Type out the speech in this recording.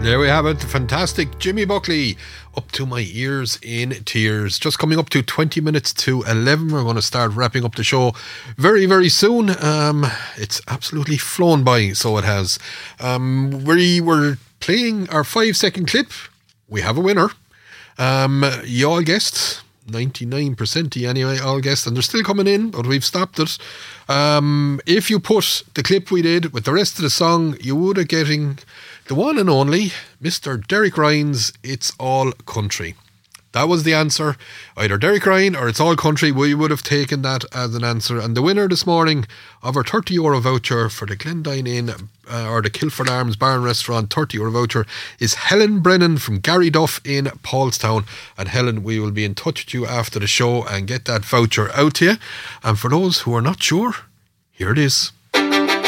There we have it, the fantastic Jimmy Buckley, Up to My Ears in Tears. Just coming up to 20 minutes to 11. We're going to start wrapping up the show very, very soon. It's absolutely flown by, so it has. We were playing our 5-second clip. We have a winner. You all guessed. 99% anyway, all guessed, and they're still coming in, but we've stopped it. If you put the clip we did with the rest of the song, you would have getting the one and only Mr. Derek Ryan's It's All Country. That was the answer. Either Derek Ryan or It's All Country. We would have taken that as an answer. And the winner this morning of our €30 voucher for the Glendine Inn or the Kilford Arms Bar and Restaurant €30 voucher is Helen Brennan from Gary Duff in Paulstown. And Helen, we will be in touch with you after the show and get that voucher out to you. And for those who are not sure, here it is.